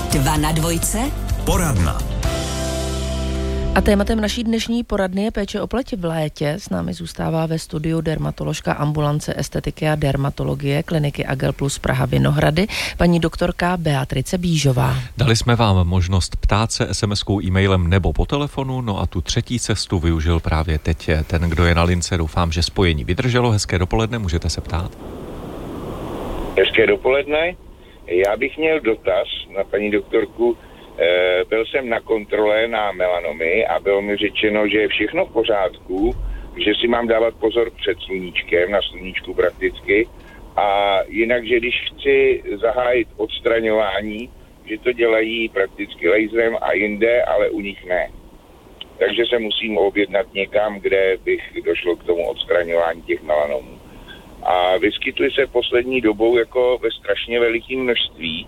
2 na 2. Poradna. A tématem naší dnešní poradny je péče o pleť v létě. S námi zůstává ve studiu dermatoložka ambulance estetiky a dermatologie kliniky Agel Plus Praha Vinohrady, paní doktorka Beatrice Bížová. Dali jsme vám možnost ptát se SMS-kou, e-mailem nebo po telefonu, no a tu třetí cestu využil právě teď ten, kdo je na lince. Doufám, že spojení vydrželo. Hezké dopoledne, můžete se ptát. Hezké dopoledne. Já bych měl dotaz na paní doktorku. Byl jsem na kontrole na melanomy a bylo mi řečeno, že je všechno v pořádku, že si mám dávat pozor před sluníčkem, na sluníčku prakticky, a jinak, že když chci zahájit odstraňování, že to dělají prakticky laserem a jinde, ale u nich ne. Takže se musím objednat někam, kde bych došlo k tomu odstraňování těch melanomů. A vyskytuje se poslední dobou jako ve strašně velikém množství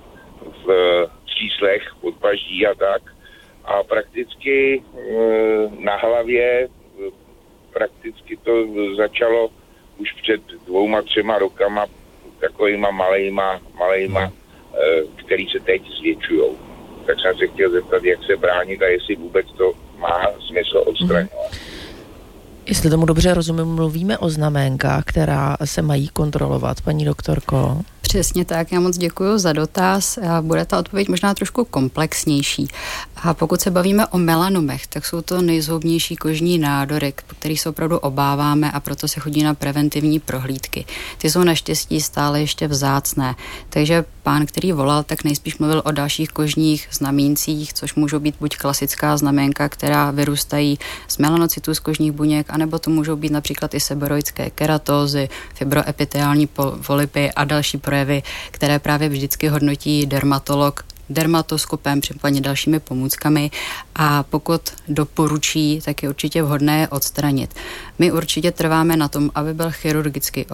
v číslech, podpaždí a tak. A prakticky na hlavě prakticky to začalo už před 2-3 rokama takovýma malejma, který se teď zvětšujou. Tak jsem se chtěl zeptat, jak se bránit a jestli vůbec to má smysl odstraňovat. Jestli tomu dobře rozumím, mluvíme o znaménkách, která se mají kontrolovat, paní doktorko. Přesně tak, já moc děkuji za dotaz. Bude ta odpověď možná trošku komplexnější. A pokud se bavíme o melanomech, tak jsou to nejzhoubnější kožní nádory, kterých se opravdu obáváme, a proto se chodí na preventivní prohlídky. Ty jsou naštěstí stále ještě vzácné. Takže pán, který volal, tak nejspíš mluvil o dalších kožních znamíncích, což můžou být buď klasická znaménka, která vyrůstají z melanocytů z kožních buněk, anebo to můžou být například i seborroidské keratózy, fibroepitheliální polypy a další projevy, které právě vždycky hodnotí dermatolog dermatoskopem, případně dalšími pomůckami, a pokud doporučí, tak je určitě vhodné je odstranit. My určitě trváme na tom, aby byl chirurgicky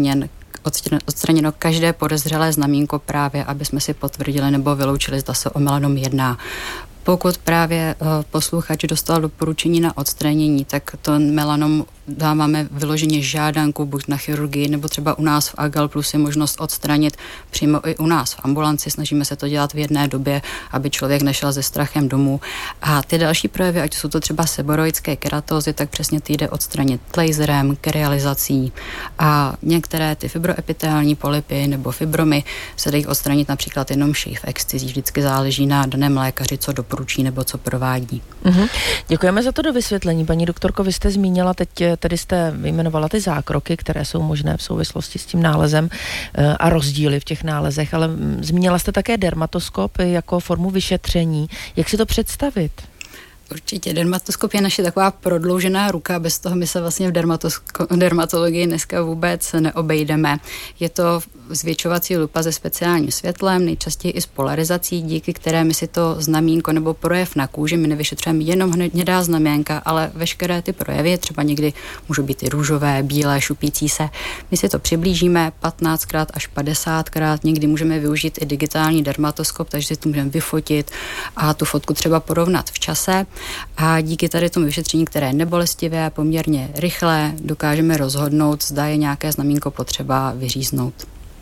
odstraněno každé podezřelé znamínko, právě aby jsme si potvrdili nebo vyloučili, zda se o melanom jedná. Pokud právě posluchač dostal doporučení na odstranění, tak to melanom dáváme vyloženě žádanku buď na chirurgii, nebo třeba u nás v Agel Plus je možnost odstranit přímo i u nás v ambulanci. Snažíme se to dělat v jedné době, aby člověk nešel se strachem domů. A ty další projevy, ať jsou to třeba seborroidské keratózy, tak přesně ty jde odstranit laserem, kerializací, a některé ty fibroepitheliální polypy nebo fibromy se dají odstranit například jenom shave excizí. Vždycky záleží na daném lékaři, co doporučí nebo co provádí. Děkujeme za to dovysvětlení. Paní doktorko, vy jste zmínila teď, tedy jste vyjmenovala ty zákroky, které jsou možné v souvislosti s tím nálezem a rozdíly v těch nálezech, ale zmínila jste také dermatoskop jako formu vyšetření. Jak si to představit? Určitě. Dermatoskop je naše taková prodloužená ruka, bez toho my se vlastně v dermatologii dneska vůbec neobejdeme. Je to zvětšovací lupa se speciálním světlem, nejčastěji i s polarizací, díky které my si to znamínko nebo projev na kůži, my nevyšetřujeme jenom hnědá znaménka, ale veškeré ty projevy, třeba někdy můžou být i růžové, bílé, šupící se. My si to přiblížíme 15krát až 50krát, někdy můžeme využít i digitální dermatoskop, takže si to můžeme vyfotit a tu fotku třeba porovnat v čase. A díky tady tomu vyšetření, které je nebolestivé, poměrně rychlé, dokážeme rozhodnout, zda je nějaké znamínko potřeba vyříznout.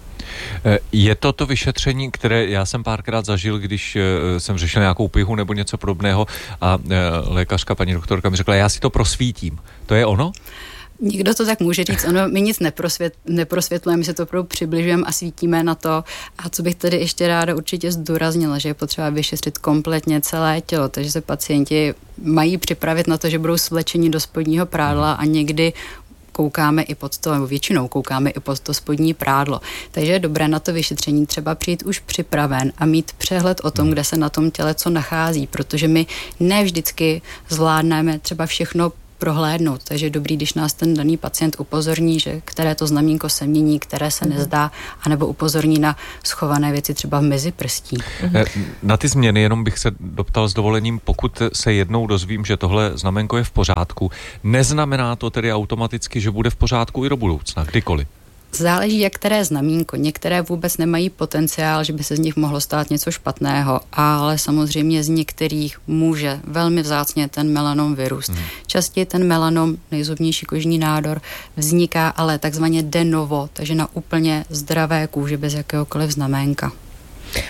Je to vyšetření, které já jsem párkrát zažil, když jsem řešil nějakou pihu nebo něco podobného a lékařka, paní doktorka mi řekla, já si to prosvítím. To je ono? Někdo to tak může říct, ono, my nic neprosvětlujeme, my se to opravdu přibližujeme a svítíme na to. A co bych tady ještě ráda určitě zdůraznila, že je potřeba vyšetřit kompletně celé tělo, takže se pacienti mají připravit na to, že budou svlečeni do spodního prádla a někdy koukáme i pod to, nebo většinou koukáme i pod to spodní prádlo. Takže je dobré na to vyšetření třeba přijít už připraven a mít přehled o tom, kde se na tom těle co nachází, protože my ne vždycky zvládneme třeba všechno prohlédnout. Takže je dobrý, když nás ten daný pacient upozorní, že které to znamínko se mění, které se nezdá, anebo upozorní na schované věci třeba v meziprstí. Na ty změny jenom bych se doptal s dovolením, pokud se jednou dozvím, že tohle znamenko je v pořádku, neznamená to tedy automaticky, že bude v pořádku i do budoucna, kdykoliv? Záleží, jak které znamínko. Některé vůbec nemají potenciál, že by se z nich mohlo stát něco špatného, ale samozřejmě z některých může velmi vzácně ten melanom vyrůst. Častěji ten melanom, nejzhoubnější kožní nádor, vzniká ale takzvaně de novo, takže na úplně zdravé kůži bez jakéhokoliv znaménka.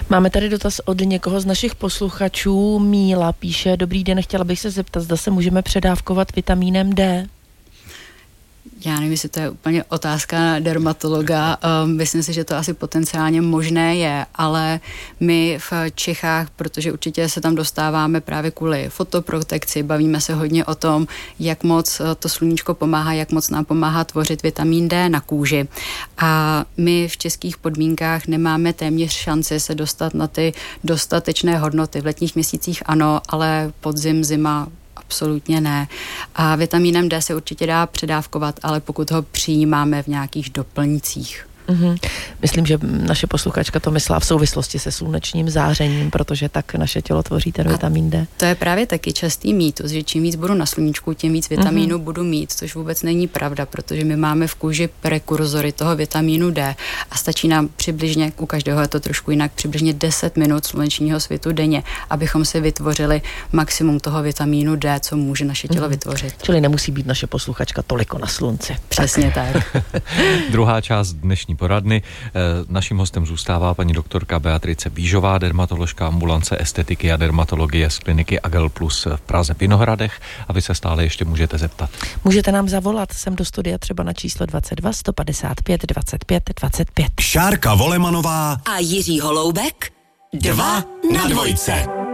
Máme tady dotaz od někoho z našich posluchačů. Míla píše: dobrý den, chtěla bych se zeptat, zda se můžeme předávkovat vitamínem D. Já nevím, jestli to je úplně otázka na dermatologa. Myslím si, že to asi potenciálně možné je, ale my v Čechách, protože určitě se tam dostáváme právě kvůli fotoprotekci, bavíme se hodně o tom, jak moc to sluníčko pomáhá, jak moc nám pomáhá tvořit vitamin D na kůži. A my v českých podmínkách nemáme téměř šanci se dostat na ty dostatečné hodnoty. V letních měsících ano, ale podzim, zima absolutně ne. A vitamínem D se určitě dá předávkovat, ale pokud ho přijímáme v nějakých doplňcích. Myslím, že naše posluchačka to myslela v souvislosti se slunečním zářením, protože tak naše tělo tvoří ten vitamin D. To je právě taky častý mýtus, že čím víc budu na sluníčku, tím víc vitamínu budu mít, což vůbec není pravda, protože my máme v kůži prekurzory toho vitamínu D a stačí nám přibližně, u každého je to trošku jinak, přibližně 10 minut slunečního svitu denně, abychom si vytvořili maximum toho vitamínu D, co může naše tělo vytvořit. Čili nemusí být naše posluchačka toliko na slunci. Přesně tak. Druhá část dnešní poradny. Naším hostem zůstává paní doktorka Beatrice Bížová, dermatoložka ambulance estetiky a dermatologie z kliniky Agel Plus v Praze Vinohradech, a vy se stále ještě můžete zeptat. Můžete nám zavolat sem do studia třeba na číslo 22 155 25 25. Šárka Volemanová a Jiří Holoubek 2 na dvojce.